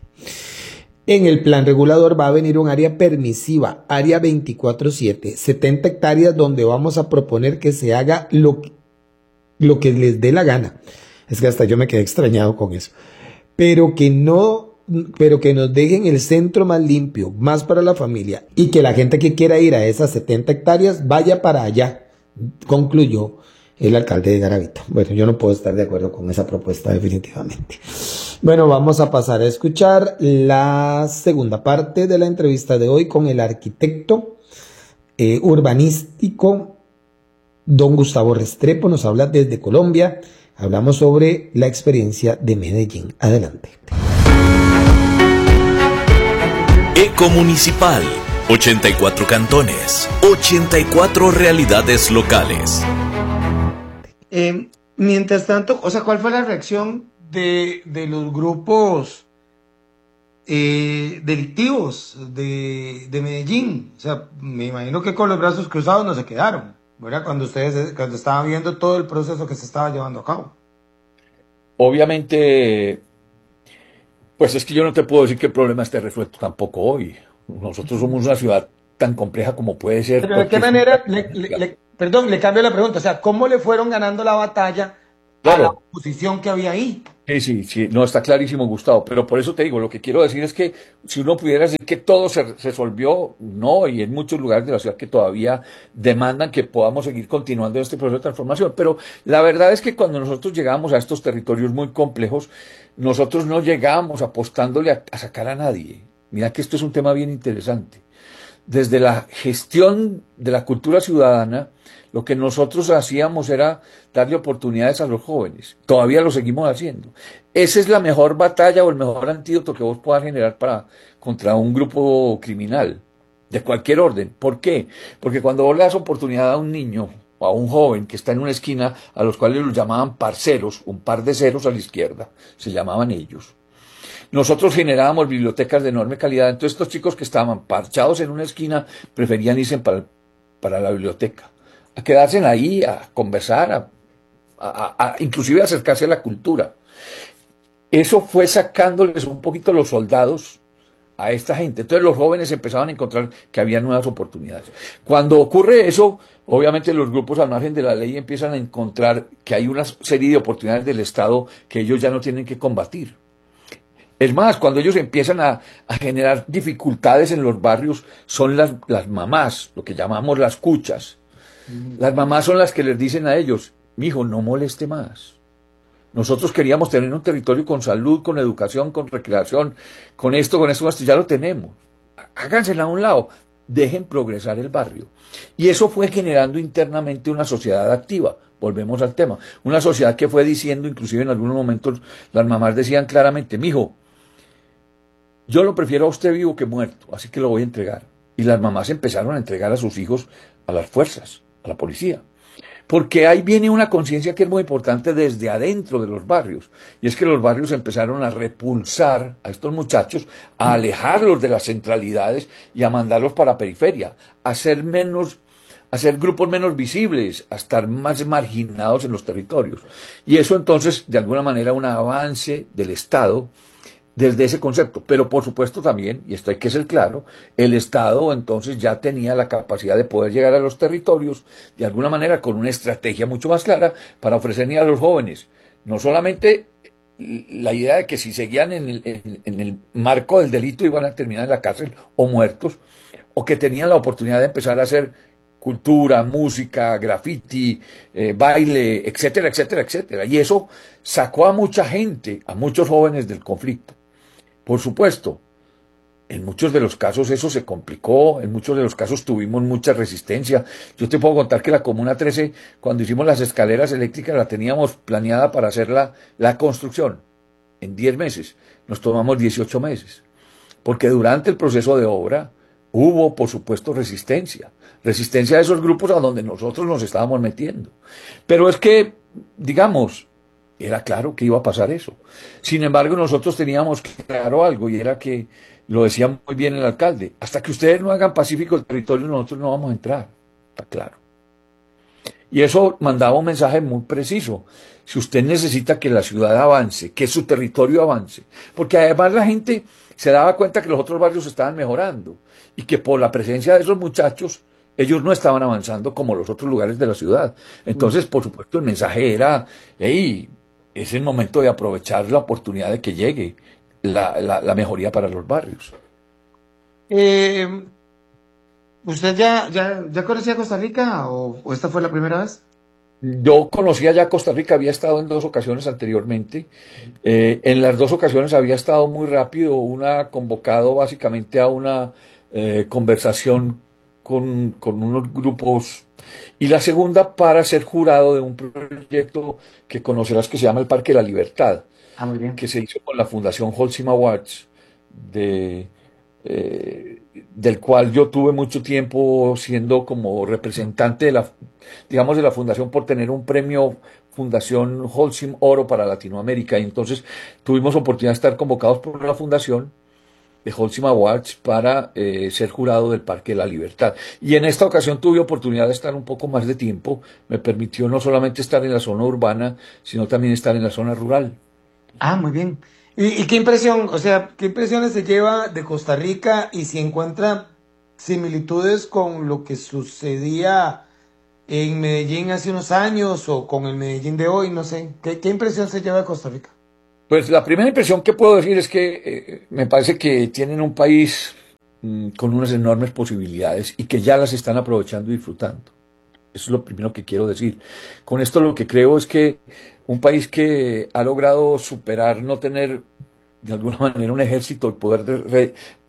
En el plan regulador va a venir un área permisiva, área veinticuatro siete, setenta hectáreas donde vamos a proponer que se haga lo, lo que les dé la gana. Es que hasta yo me quedé extrañado con eso. Pero que no, pero que nos dejen el centro más limpio, más para la familia y que la gente que quiera ir a esas setenta hectáreas vaya para allá, concluyó el alcalde de Garavito. Bueno, yo no puedo estar de acuerdo con esa propuesta definitivamente. Bueno, vamos a pasar a escuchar la segunda parte de la entrevista de hoy con el arquitecto eh, urbanístico don Gustavo Restrepo. Nos habla desde Colombia. Hablamos sobre la experiencia de Medellín. Adelante. Eco Municipal, ochenta y cuatro cantones, ochenta y cuatro realidades locales. Eh, mientras tanto, o sea, ¿cuál fue la reacción de, de los grupos eh, delictivos de, de Medellín? O sea, me imagino que con los brazos cruzados no se quedaron, ¿verdad? Cuando ustedes, cuando estaban viendo todo el proceso que se estaba llevando a cabo. Obviamente, pues es que yo no te puedo decir que el problema esté resuelto tampoco hoy. Nosotros somos una ciudad tan compleja como puede ser. Pero ¿de qué manera, le, le, le, perdón, le cambio la pregunta, o sea, ¿cómo le fueron ganando la batalla claro. a la oposición que había ahí? Sí, sí, sí, no, está clarísimo, Gustavo, pero por eso te digo, lo que quiero decir es que si uno pudiera decir que todo se resolvió, no, y en muchos lugares de la ciudad que todavía demandan que podamos seguir continuando este proceso de transformación, pero la verdad es que cuando nosotros llegamos a estos territorios muy complejos, nosotros no llegamos apostándole a, a sacar a nadie. Mira que esto es un tema bien interesante. desde la gestión de la cultura ciudadana, lo que nosotros hacíamos era darle oportunidades a los jóvenes. Todavía lo seguimos haciendo. Esa es la mejor batalla o el mejor antídoto que vos puedas generar para, contra un grupo criminal de cualquier orden. ¿Por qué? Porque cuando vos le das oportunidad a un niño o a un joven que está en una esquina, a los cuales los llamaban parceros, un par de ceros a la izquierda, se llamaban ellos. Nosotros generábamos bibliotecas de enorme calidad, entonces estos chicos que estaban parchados en una esquina preferían irse para, para la biblioteca, a quedarse ahí, a conversar, a, a, a inclusive a acercarse a la cultura. Eso fue sacándoles un poquito los soldados a esta gente. Entonces los jóvenes empezaban a encontrar que había nuevas oportunidades. Cuando ocurre eso, obviamente los grupos al margen de la ley empiezan a encontrar que hay una serie de oportunidades del Estado que ellos ya no tienen que combatir. Es más, cuando ellos empiezan a, a generar dificultades en los barrios, son las, las mamás, lo que llamamos las cuchas. Las mamás son las que les dicen a ellos, mijo, no moleste más. Nosotros queríamos tener un territorio con salud, con educación, con recreación, con esto, con esto, con esto, ya lo tenemos. Hágansela a un lado, dejen progresar el barrio. Y eso fue generando internamente una sociedad activa. Volvemos al tema. Una sociedad que fue diciendo, inclusive en algunos momentos, las mamás decían claramente, mijo, yo lo prefiero a usted vivo que muerto, así que lo voy a entregar. Y las mamás empezaron a entregar a sus hijos a las fuerzas, a la policía. Porque ahí viene una conciencia que es muy importante desde adentro de los barrios. Y es que los barrios empezaron a repulsar a estos muchachos, a alejarlos de las centralidades y a mandarlos para la periferia, a ser menos, a ser grupos menos visibles, a estar más marginados en los territorios. Y eso entonces, de alguna manera, un avance del Estado desde ese concepto, pero por supuesto también, y esto hay que ser claro, el Estado entonces ya tenía la capacidad de poder llegar a los territorios, de alguna manera con una estrategia mucho más clara, para ofrecerle a los jóvenes, no solamente la idea de que si seguían en el, en, en el marco del delito iban a terminar en la cárcel o muertos, o que tenían la oportunidad de empezar a hacer cultura, música, graffiti, eh, baile, etcétera, etcétera, etcétera, y eso sacó a mucha gente, a muchos jóvenes del conflicto. Por supuesto, en muchos de los casos eso se complicó, en muchos de los casos tuvimos mucha resistencia. Yo te puedo contar que la Comuna trece, cuando hicimos las escaleras eléctricas, la teníamos planeada para hacer la, la construcción en diez meses. Nos tomamos dieciocho meses, porque durante el proceso de obra hubo, por supuesto, resistencia. Resistencia a esos grupos a donde nosotros nos estábamos metiendo. Pero es que, digamos, era claro que iba a pasar eso. Sin embargo, nosotros teníamos claro algo, y era que, lo decía muy bien el alcalde, hasta que ustedes no hagan pacífico el territorio, nosotros no vamos a entrar. Está claro. Y eso mandaba un mensaje muy preciso. Si usted necesita que la ciudad avance, que su territorio avance, porque además la gente se daba cuenta que los otros barrios estaban mejorando, y que por la presencia de esos muchachos, ellos no estaban avanzando como los otros lugares de la ciudad. Entonces, por supuesto, el mensaje era, hey, es el momento de aprovechar la oportunidad de que llegue la, la, la mejoría para los barrios. Eh, ¿Usted ya, ya, ya conocía Costa Rica o, o esta fue la primera vez? Yo conocía ya Costa Rica, había estado en dos ocasiones anteriormente. Eh, en las dos ocasiones había estado muy rápido, una convocado básicamente a una eh, conversación con, con unos grupos, y la segunda para ser jurado de un proyecto que conocerás que se llama el Parque de la Libertad, Ah, muy bien. que se hizo con la Fundación Holcim Awards, de, eh, del cual yo tuve mucho tiempo siendo como representante de la, digamos, de la fundación, por tener un premio Fundación Holcim Oro para Latinoamérica, y entonces tuvimos oportunidad de estar convocados por la fundación de Holcim Awards para eh, ser jurado del Parque de la Libertad. Y en esta ocasión tuve oportunidad de estar un poco más de tiempo, me permitió no solamente estar en la zona urbana, sino también estar en la zona rural. Ah, muy bien. ¿Y, y qué impresión, o sea, qué impresiones se lleva de Costa Rica y si encuentra similitudes con lo que sucedía en Medellín hace unos años o con el Medellín de hoy? No sé, ¿qué, qué impresión se lleva de Costa Rica? Pues la primera impresión que puedo decir es que eh, me parece que tienen un país mm, con unas enormes posibilidades y que ya las están aprovechando y disfrutando. Eso es lo primero que quiero decir. Con esto lo que creo es que un país que ha logrado superar no tener de alguna manera un ejército y poder re,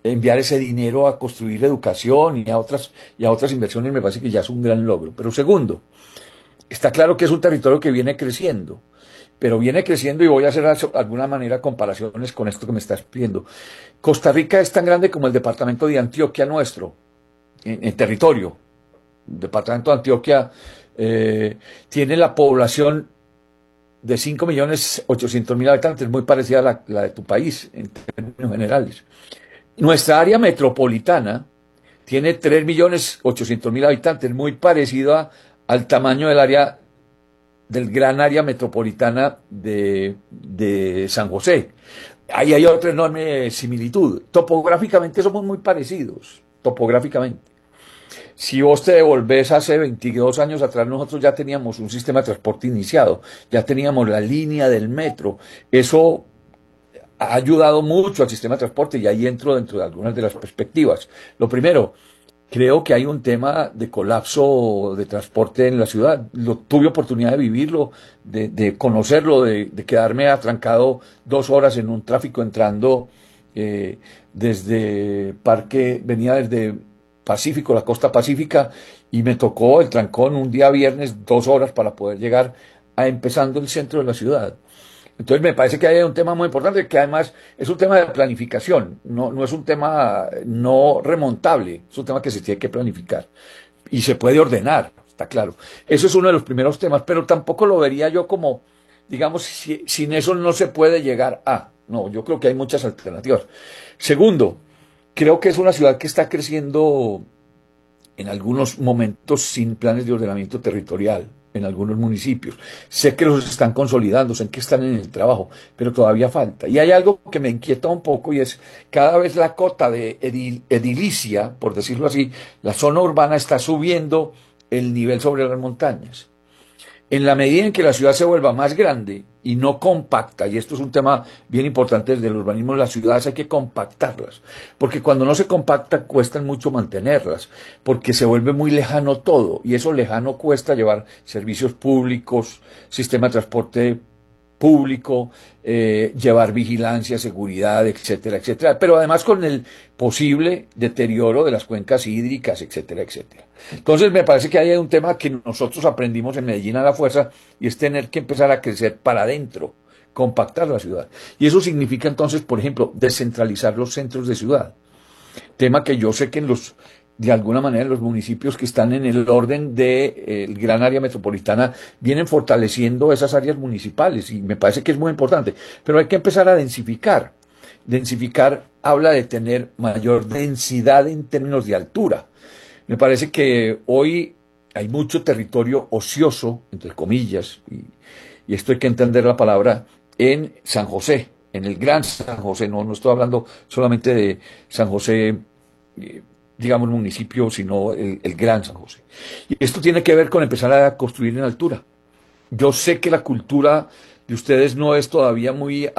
enviar ese dinero a construir educación y a otras, y a otras inversiones me parece que ya es un gran logro. Pero segundo, está claro que es un territorio que viene creciendo, pero viene creciendo y voy a hacer de alguna manera comparaciones con esto que me estás pidiendo. Costa Rica es tan grande como el departamento de Antioquia nuestro, en, en territorio. El departamento de Antioquia eh, tiene la población de cinco millones ochocientos mil habitantes, muy parecida a la, la de tu país en términos generales. Nuestra área metropolitana tiene tres millones ochocientos mil habitantes, muy parecido a, al tamaño del área, del gran área metropolitana de, de San José. Ahí hay otra enorme similitud. Topográficamente somos muy parecidos, topográficamente. Si vos te devolvés hace veintidós años atrás, nosotros ya teníamos un sistema de transporte iniciado, ya teníamos la línea del metro. Eso ha ayudado mucho al sistema de transporte y ahí entro dentro de algunas de las perspectivas. Lo primero, creo que hay un tema de colapso de transporte en la ciudad. Lo, tuve oportunidad de vivirlo, de, de conocerlo, de, de quedarme atrancado dos horas en un tráfico entrando eh, desde Parque, venía desde Pacífico, la costa pacífica, y me tocó el trancón un día viernes, dos horas para poder llegar a empezando el centro de la ciudad. Entonces me parece que hay un tema muy importante, que además es un tema de planificación, no, no es un tema no remontable, es un tema que se tiene que planificar y se puede ordenar, está claro. Eso es uno de los primeros temas, pero tampoco lo vería yo como, digamos, si, sin eso no se puede llegar a, no, yo creo que hay muchas alternativas. Segundo, creo que es una ciudad que está creciendo en algunos momentos sin planes de ordenamiento territorial, en algunos municipios. Sé que los están consolidando, sé que están en el trabajo, pero todavía falta. Y hay algo que me inquieta un poco y es cada vez la cota de edil, edilicia, por decirlo así, la zona urbana está subiendo el nivel sobre las montañas. En la medida en que la ciudad se vuelva más grande y no compacta, y esto es un tema bien importante desde el urbanismo de las ciudades, hay que compactarlas, porque cuando no se compacta cuesta mucho mantenerlas, porque se vuelve muy lejano todo, y eso lejano cuesta llevar servicios públicos, sistema de transporte público, eh, llevar vigilancia, seguridad, etcétera, etcétera, pero además con el posible deterioro de las cuencas hídricas, etcétera, etcétera. Entonces me parece que hay un tema que nosotros aprendimos en Medellín a la fuerza y es tener que empezar a crecer para adentro, compactar la ciudad. Y eso significa entonces, por ejemplo, descentralizar los centros de ciudad. Tema que yo sé que en los de alguna manera los municipios que están en el orden del de, eh, gran área metropolitana vienen fortaleciendo esas áreas municipales y me parece que es muy importante, pero hay que empezar a densificar. Densificar habla de tener mayor densidad en términos de altura. Me parece que hoy hay mucho territorio ocioso, entre comillas, y, y esto hay que entender la palabra, en San José, en el Gran San José, no, no estoy hablando solamente de San José, eh, digamos, municipio, sino el, el Gran San José. Y esto tiene que ver con empezar a construir en altura. Yo sé que la cultura de ustedes no es todavía muy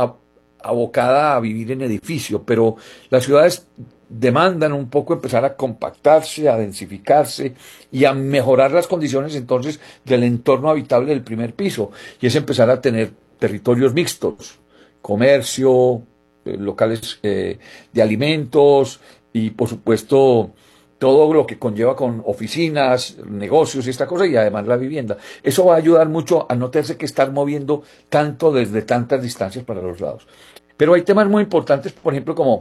abocada a vivir en edificio, pero las ciudades demandan un poco empezar a compactarse, a densificarse y a mejorar las condiciones entonces del entorno habitable del primer piso. Y es empezar a tener territorios mixtos, comercio, eh, locales eh, de alimentos, y por supuesto todo lo que conlleva con oficinas, negocios y esta cosa, y además la vivienda. Eso va a ayudar mucho a no tenerse que estar moviendo tanto desde tantas distancias para los lados. Pero hay temas muy importantes, por ejemplo, como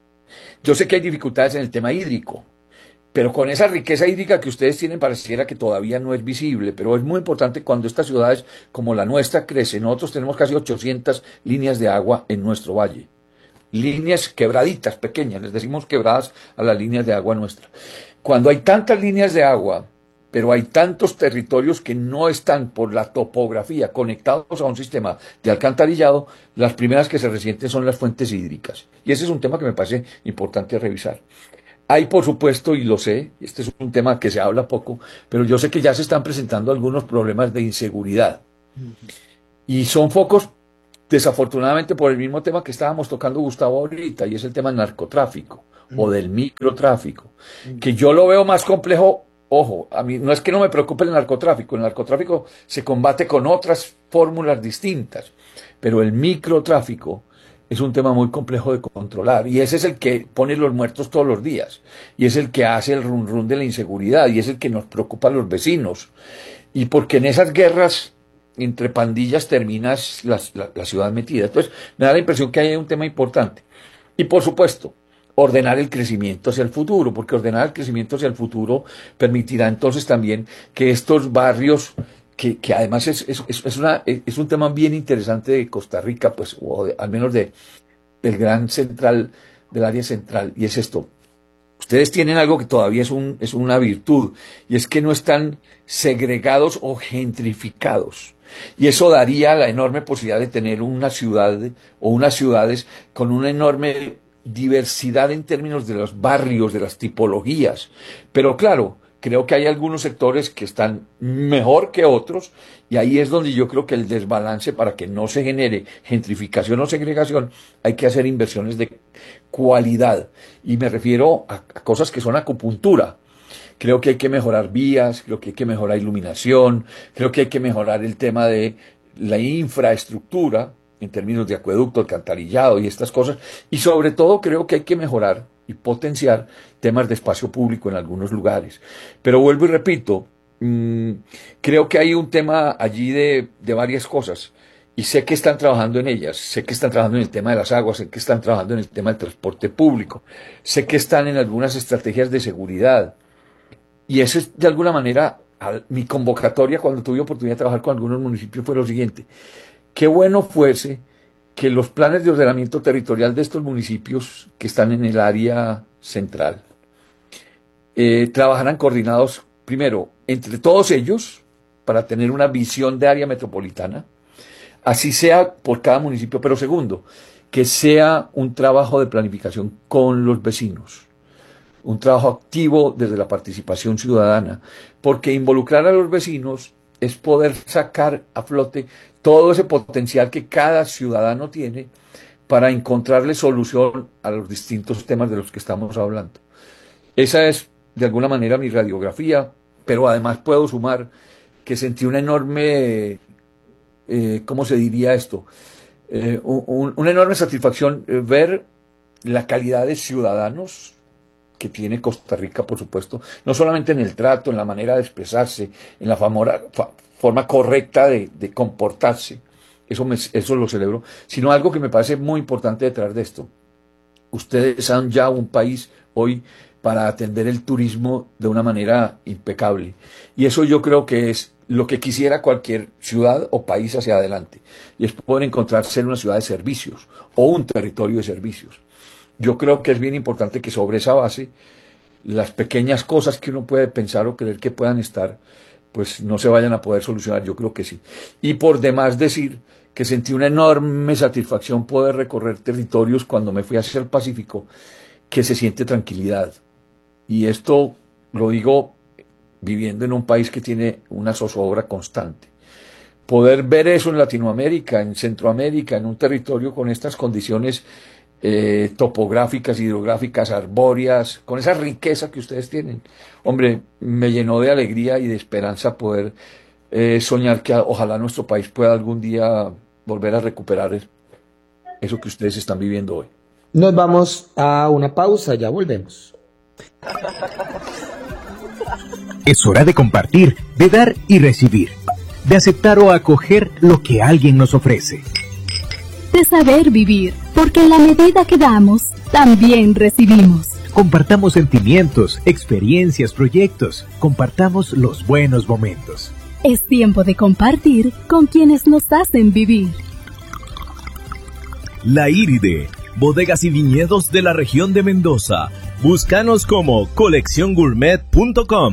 yo sé que hay dificultades en el tema hídrico, pero con esa riqueza hídrica que ustedes tienen pareciera que todavía no es visible, pero es muy importante cuando estas ciudades como la nuestra crecen. Nosotros tenemos casi ochocientas líneas de agua en nuestro valle. Líneas quebraditas, pequeñas, les decimos quebradas a las líneas de agua nuestra. Cuando hay tantas líneas de agua, pero hay tantos territorios que no están por la topografía conectados a un sistema de alcantarillado, las primeras que se resienten son las fuentes hídricas. Y ese es un tema que me parece importante revisar. Hay, por supuesto, y lo sé, este es un tema que se habla poco, pero yo sé que ya se están presentando algunos problemas de inseguridad. Y son focos, desafortunadamente, por el mismo tema que estábamos tocando, Gustavo, ahorita, y es el tema del narcotráfico mm. o del microtráfico, mm. que yo lo veo más complejo. Ojo, a mí no es que no me preocupe el narcotráfico, el narcotráfico se combate con otras fórmulas distintas, pero el microtráfico es un tema muy complejo de controlar, y ese es el que pone los muertos todos los días, y es el que hace el run run de la inseguridad, y es el que nos preocupa a los vecinos, y porque en esas guerras entre pandillas termina la, la, la ciudad metida. Entonces me da la impresión que hay un tema importante, y por supuesto ordenar el crecimiento hacia el futuro, porque ordenar el crecimiento hacia el futuro permitirá entonces también que estos barrios, que, que además es, es, es, una, es un tema bien interesante de Costa Rica, pues, o de, al menos de, del gran central, del área central, y es esto. Ustedes tienen algo que todavía es, un, es una virtud, y es que no están segregados o gentrificados. Y eso daría la enorme posibilidad de tener una ciudad o unas ciudades con una enorme diversidad en términos de los barrios, de las tipologías. Pero claro, creo que hay algunos sectores que están mejor que otros, y ahí es donde yo creo que el desbalance, para que no se genere gentrificación o segregación, hay que hacer inversiones de cualidad. Y me refiero a, a cosas que son acupuntura. Creo que hay que mejorar vías, creo que hay que mejorar iluminación, creo que hay que mejorar el tema de la infraestructura, en términos de acueducto, alcantarillado y estas cosas, y sobre todo creo que hay que mejorar y potenciar temas de espacio público en algunos lugares. Pero vuelvo y repito, mmm, creo que hay un tema allí de, de varias cosas, y sé que están trabajando en ellas, sé que están trabajando en el tema de las aguas, sé que están trabajando en el tema del transporte público, sé que están en algunas estrategias de seguridad, y eso es de alguna manera, mi convocatoria cuando tuve oportunidad de trabajar con algunos municipios fue lo siguiente: qué bueno fuese que los planes de ordenamiento territorial de estos municipios que están en el área central eh, trabajaran coordinados, primero, entre todos ellos, para tener una visión de área metropolitana, así sea por cada municipio, pero segundo, que sea un trabajo de planificación con los vecinos, un trabajo activo desde la participación ciudadana, porque involucrar a los vecinos es poder sacar a flote todo ese potencial que cada ciudadano tiene para encontrarle solución a los distintos temas de los que estamos hablando. Esa es, de alguna manera, mi radiografía, pero además puedo sumar que sentí una enorme, eh, ¿cómo se diría esto? Eh, un, una enorme satisfacción eh, ver la calidad de ciudadanos que tiene Costa Rica, por supuesto, no solamente en el trato, en la manera de expresarse, en la famora, fa, forma correcta de, de comportarse, eso, me, eso lo celebro, sino algo que me parece muy importante detrás de esto. Ustedes son ya un país hoy para atender el turismo de una manera impecable, y eso yo creo que es lo que quisiera cualquier ciudad o país hacia adelante, y es poder encontrarse en una ciudad de servicios o un territorio de servicios. Yo creo que es bien importante que sobre esa base las pequeñas cosas que uno puede pensar o creer que puedan estar, pues no se vayan a poder solucionar. Yo creo que sí. Y por demás decir que sentí una enorme satisfacción poder recorrer territorios cuando me fui hacia el Pacífico, que se siente tranquilidad. Y esto lo digo viviendo en un país que tiene una zozobra constante. Poder ver eso en Latinoamérica, en Centroamérica, en un territorio con estas condiciones Eh, topográficas, hidrográficas, arbóreas, con esa riqueza que ustedes tienen, hombre, me llenó de alegría y de esperanza poder eh, soñar que ojalá nuestro país pueda algún día volver a recuperar eso que ustedes están viviendo hoy. Nos vamos a una pausa, ya volvemos. Es hora de compartir, de dar y recibir, de aceptar o acoger lo que alguien nos ofrece. De saber vivir, porque en la medida que damos, también recibimos. Compartamos sentimientos, experiencias, proyectos. Compartamos los buenos momentos. Es tiempo de compartir con quienes nos hacen vivir. La Iride, bodegas y viñedos de la región de Mendoza. Búscanos como colección gourmet punto com.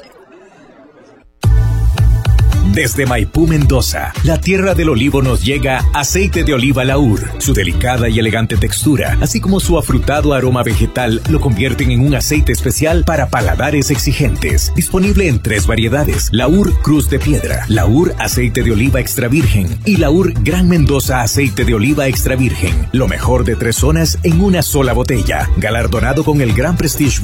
Desde Maipú, Mendoza, la tierra del olivo, nos llega aceite de oliva Laur. Su delicada y elegante textura, así como su afrutado aroma vegetal, lo convierten en un aceite especial para paladares exigentes. Disponible en tres variedades: Laur Cruz de Piedra, Laur Aceite de Oliva Extra Virgen y Laur Gran Mendoza Aceite de Oliva Extra Virgen. Lo mejor de tres zonas en una sola botella. Galardonado con el Gran Prestige